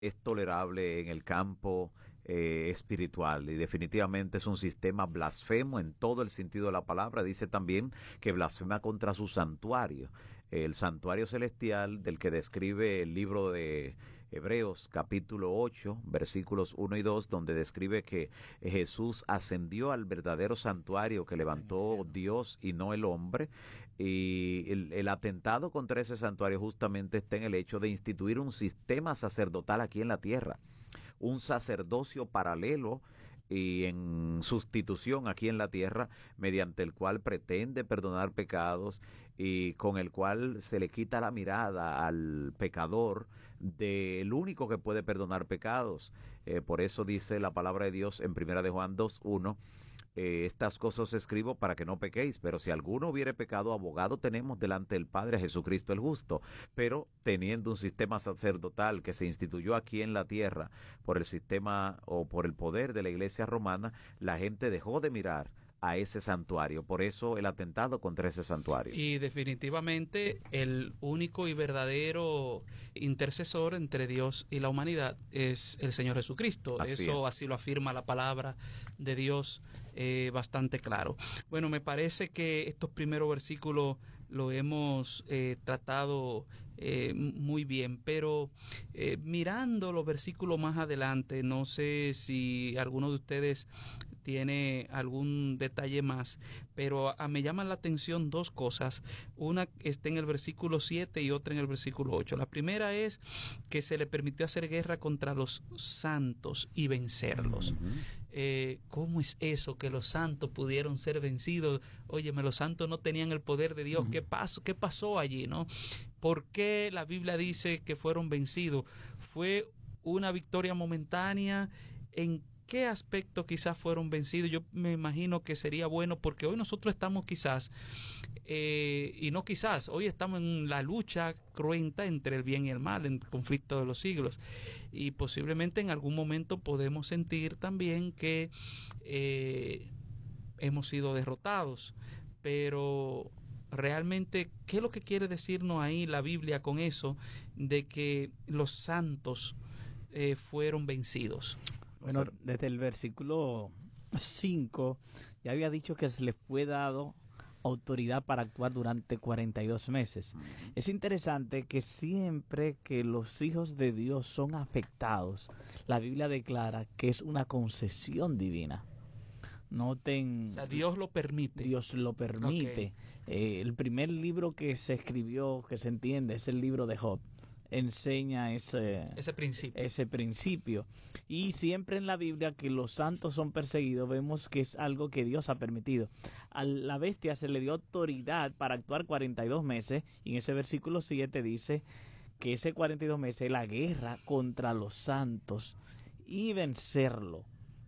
es tolerable en el campo espiritual, y definitivamente es un sistema blasfemo en todo el sentido de la palabra. Dice también que blasfema contra su santuario, el santuario celestial del que describe el libro de Hebreos capítulo 8 versículos 1 y 2, donde describe que Jesús ascendió al verdadero santuario que levantó Dios y no el hombre, y el atentado contra ese santuario justamente está en el hecho de instituir un sistema sacerdotal aquí en la tierra, un sacerdocio paralelo y en sustitución aquí en la tierra, mediante el cual pretende perdonar pecados y con el cual se le quita la mirada al pecador del único que puede perdonar pecados. Por eso dice la palabra de Dios en Primera de Juan 2:1, estas cosas os escribo para que no pequéis, pero si alguno hubiere pecado, abogado tenemos delante del Padre, a Jesucristo el justo. Pero teniendo un sistema sacerdotal que se instituyó aquí en la tierra por el sistema o por el poder de la Iglesia romana, la gente dejó de mirar a ese santuario. Por eso el atentado contra ese santuario. Y definitivamente el único y verdadero intercesor entre Dios y la humanidad es el Señor Jesucristo. Así lo afirma la palabra de Dios bastante claro. Bueno, me parece que estos primeros versículos lo hemos tratado muy bien, pero mirando los versículos más adelante, no sé si alguno de ustedes tiene algún detalle más, pero me llaman la atención dos cosas. Una está en el versículo 7 y otra en el versículo 8. La primera es que se le permitió hacer guerra contra los santos y vencerlos. ¿Cómo es eso que los santos pudieron ser vencidos? Óyeme, los santos no tenían el poder de Dios. ¿Qué pasó allí, no? ¿Por qué la Biblia dice que fueron vencidos? ¿Fue una victoria momentánea? ¿En qué aspecto quizás fueron vencidos? Yo me imagino que sería bueno, porque hoy nosotros estamos quizás, y no quizás, hoy estamos en la lucha cruenta entre el bien y el mal, en el conflicto de los siglos, y posiblemente en algún momento podemos sentir también que hemos sido derrotados, pero realmente, ¿qué es lo que quiere decirnos ahí la Biblia con eso de que los santos fueron vencidos? Bueno, desde el versículo 5 ya había dicho que se le fue dado autoridad para actuar durante 42 meses. Es interesante que siempre que los hijos de Dios son afectados, la Biblia declara que es una concesión divina. Noten, o sea, Dios lo permite. Dios lo permite. Okay. El primer libro que se escribió, que se entiende, es el libro de Job. Enseña ese principio. Y siempre en la Biblia que los santos son perseguidos, vemos que es algo que Dios ha permitido. A la bestia se le dio autoridad para actuar 42 meses, y en ese versículo 7 dice que ese 42 meses es la guerra contra los santos y vencerlo.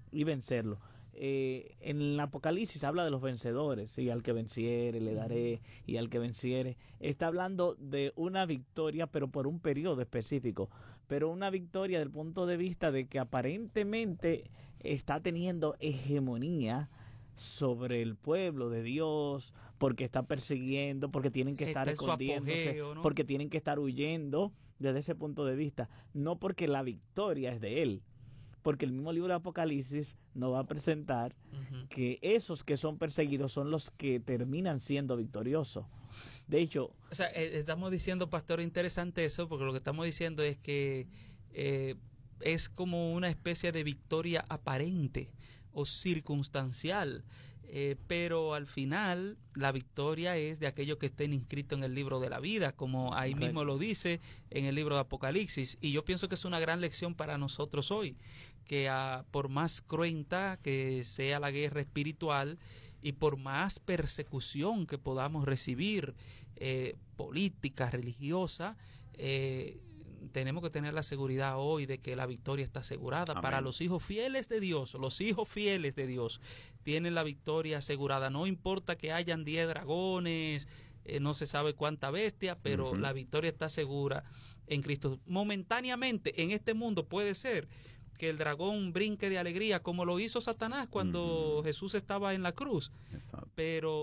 En el Apocalipsis habla de los vencedores, y al que venciere le daré, y al que venciere. Está hablando de una victoria, pero por un periodo específico, pero una victoria del punto de vista de que aparentemente está teniendo hegemonía sobre el pueblo de Dios, porque está persiguiendo, porque tienen que estar escondiéndose, apogeo, ¿no? Porque tienen que estar huyendo desde ese punto de vista, no porque la victoria es de él. Porque el mismo libro de Apocalipsis nos va a presentar que esos que son perseguidos son los que terminan siendo victoriosos. De hecho, o sea, estamos diciendo, pastor, interesante eso, porque lo que estamos diciendo es que es como una especie de victoria aparente o circunstancial, pero al final la victoria es de aquellos que estén inscritos en el libro de la vida, como ahí mismo lo dice en el libro de Apocalipsis. Y yo pienso que es una gran lección para nosotros hoy, que por más cruenta que sea la guerra espiritual y por más persecución que podamos recibir, política, religiosa, tenemos que tener la seguridad hoy de que la victoria está asegurada. Amén. Para los hijos fieles de Dios, los hijos fieles de Dios tienen la victoria asegurada. No importa que hayan 10 dragones, no se sabe cuánta bestia, pero la victoria está segura en Cristo. Momentáneamente en este mundo puede ser que el dragón brinque de alegría como lo hizo Satanás cuando Jesús estaba en la cruz. Exacto. Pero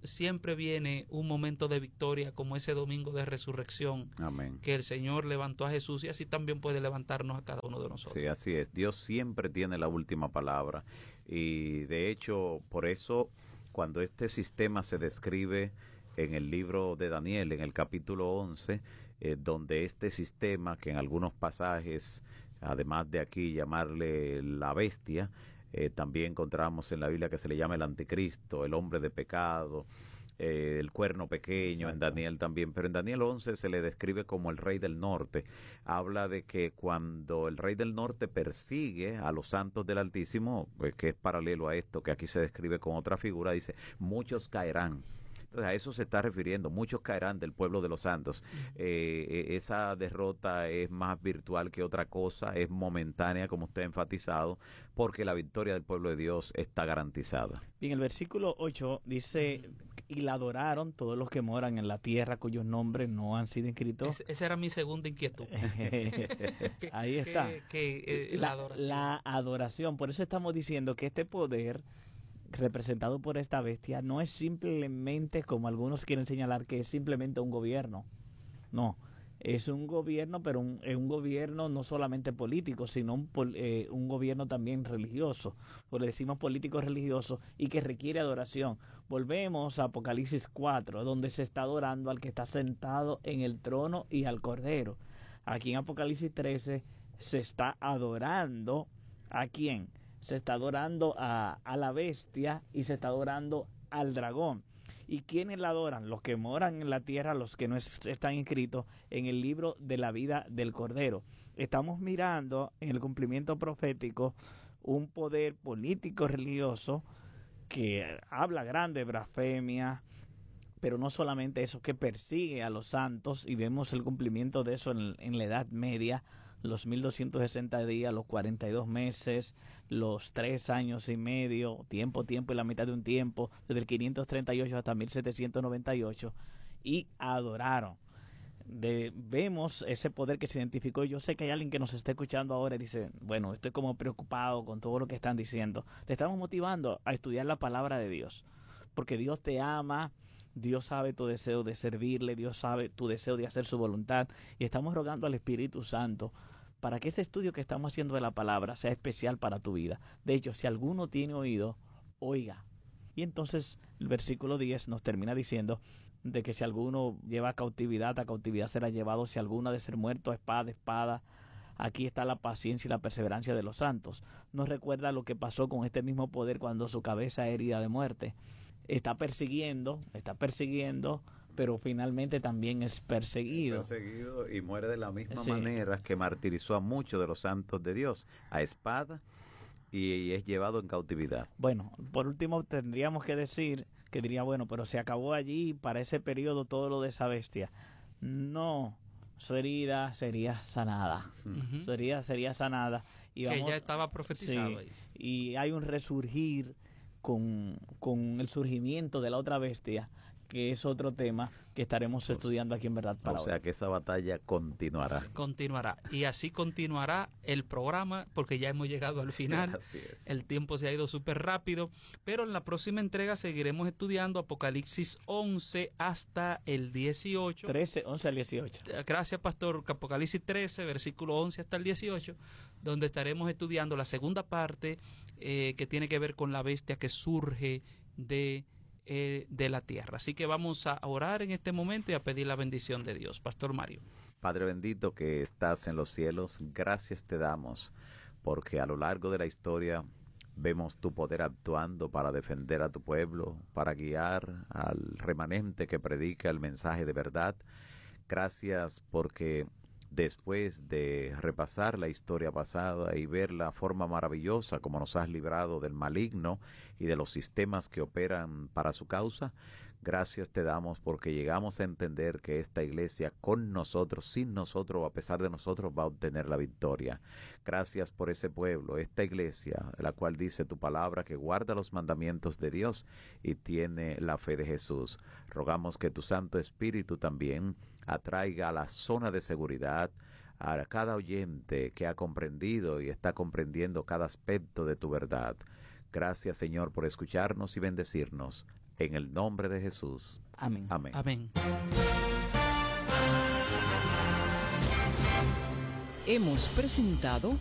siempre viene un momento de victoria como ese domingo de resurrección. Amén. Que el Señor levantó a Jesús y así también puede levantarnos a cada uno de nosotros. Sí, así es. Dios siempre tiene la última palabra y de hecho por eso cuando este sistema se describe en el libro de Daniel, en el capítulo 11, donde este sistema, que en algunos pasajes, además de aquí llamarle la bestia, también encontramos en la Biblia que se le llama el anticristo, el hombre de pecado, el cuerno pequeño. Exacto. En Daniel también, pero en Daniel 11 se le describe como el rey del norte. Habla de que cuando el rey del norte persigue a los santos del Altísimo, que es paralelo a esto que aquí se describe con otra figura, dice, muchos caerán. Entonces a eso se está refiriendo, muchos caerán del pueblo de los santos. Esa derrota es más virtual que otra cosa, es momentánea, como usted ha enfatizado, porque la victoria del pueblo de Dios está garantizada. Bien, el versículo 8 dice, y la adoraron todos los que moran en la tierra cuyos nombres no han sido inscritos. Esa era mi segunda inquietud. Ahí está. La adoración. La adoración, por eso estamos diciendo que este poder representado por esta bestia no es simplemente, como algunos quieren señalar, que es simplemente un gobierno. No, es un gobierno, pero un gobierno no solamente político, sino un gobierno también religioso, o le decimos político religioso, y que requiere adoración. Volvemos a Apocalipsis 4, donde se está adorando al que está sentado en el trono y al Cordero. Aquí en Apocalipsis 13 se está adorando ¿a quién? Se está adorando a la bestia y se está adorando al dragón. ¿Y quiénes la adoran? Los que moran en la tierra, los que no están inscritos en el libro de la vida del Cordero. Estamos mirando en el cumplimiento profético un poder político religioso que habla grande blasfemia, pero no solamente eso, que persigue a los santos, y vemos el cumplimiento de eso en la Edad Media, los 1260 días, los 42 meses, los 3 años y medio, tiempo y la mitad de un tiempo, desde el 538 hasta 1798, y adoraron. Vemos ese poder que se identificó. Yo sé que hay alguien que nos está escuchando ahora y dice, bueno, estoy como preocupado con todo lo que están diciendo. Te estamos motivando a estudiar la palabra de Dios, porque Dios te ama. Dios sabe tu deseo de servirle, Dios sabe tu deseo de hacer su voluntad, y estamos rogando al Espíritu Santo para que este estudio que estamos haciendo de la palabra sea especial para tu vida. De hecho, si alguno tiene oído, oiga. Y entonces el versículo 10 nos termina diciendo de que si alguno lleva a cautividad será llevado; si alguno ha de ser muerto, espada. Aquí está la paciencia y la perseverancia de los santos. Nos recuerda lo que pasó con este mismo poder cuando su cabeza herida de muerte. Está persiguiendo, pero finalmente también es perseguido. Y muere de la misma manera que martirizó a muchos de los santos de Dios, a espada, y es llevado en cautividad. Bueno, por último tendríamos que decir, que diría, bueno, pero se acabó allí para ese periodo todo lo de esa bestia. No, su herida sería sanada. Uh-huh. Su herida sería sanada. Y que ya estaba profetizado ahí. Y hay un resurgir con el surgimiento de la otra bestia, que es otro tema que estaremos estudiando aquí en Verdad para Hoy. O sea que esa batalla continuará. Continuará. Y así continuará el programa, porque ya hemos llegado al final. Así es. El tiempo se ha ido súper rápido, pero en la próxima entrega seguiremos estudiando Apocalipsis 11 hasta el 18. 13, 11 al 18. Gracias, pastor. Apocalipsis 13, versículo 11 hasta el 18, donde estaremos estudiando la segunda parte que tiene que ver con la bestia que surge de la tierra. Así que vamos a orar en este momento y a pedir la bendición de Dios. Pastor Mario. Padre bendito que estás en los cielos, gracias te damos porque a lo largo de la historia vemos tu poder actuando para defender a tu pueblo, para guiar al remanente que predica el mensaje de verdad. Gracias porque después de repasar la historia pasada y ver la forma maravillosa como nos has librado del maligno y de los sistemas que operan para su causa, gracias te damos porque llegamos a entender que esta iglesia con nosotros, sin nosotros o a pesar de nosotros va a obtener la victoria. Gracias por ese pueblo, esta iglesia, la cual dice tu palabra que guarda los mandamientos de Dios y tiene la fe de Jesús. Rogamos que tu Santo Espíritu también atraiga a la zona de seguridad a cada oyente que ha comprendido y está comprendiendo cada aspecto de tu verdad. Gracias, Señor, por escucharnos y bendecirnos. En el nombre de Jesús. Amén. Amén. Amén. Hemos presentado